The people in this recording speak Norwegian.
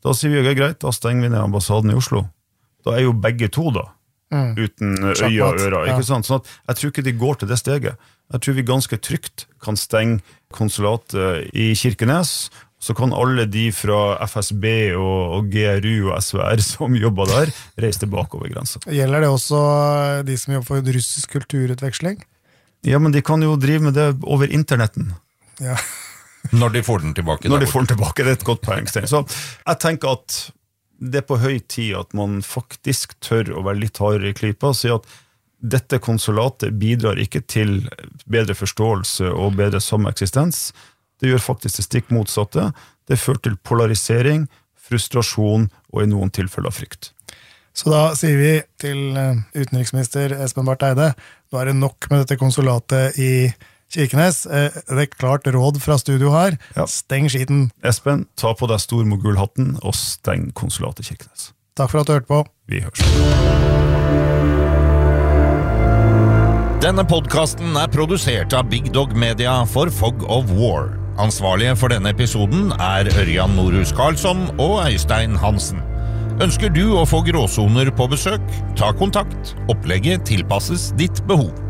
Da sier vi, greit, da stenger vi ned ambassaden i Oslo. Da jo begge to da, uten øya og øra, ikke sant? Sånn at jeg tror ikke de går til det steget. Jeg tror vi ganske trygt kan stenge konsulatet i Kirkenes, så kan alle de fra FSB og GRU og SVR som jobber der, reise tilbake over grensen. Gjelder det også de som jobber for russisk kulturutveksling? Ja, men de kan jo drive med det over internetten. Ja. Når de får den tilbake. Når de får den tilbake, det et godt poeng, Stein. Så jeg tenker at det på høy tid at man faktisk tør å være litt hardere i klypa og si at dette konsulatet bidrar ikke til bedre forståelse og bedre sameksistens. Det gjør faktisk det stikk motsatte. Det fører til polarisering, frustrasjon og i noen tilfeller frykt. Så da sier vi til utenriksminister Espen Barth Eide, nå det nok med dette konsulatet i Kirkenes. Det klart råd fra studio her. Ja. Steng skiten. Espen, ta på deg stormogulhatten og steng konsulatet i Kirkenes. Takk for at du hørte på. Vi høres. Denne podcasten produsert av Big Dog Media for Fog of War. Ansvarlige for denne episoden Ørjan Norhus Karlsson og Øystein Hansen. Ønsker du å få gråsoner på besøk? Ta kontakt. Opplegget tilpasses ditt behov.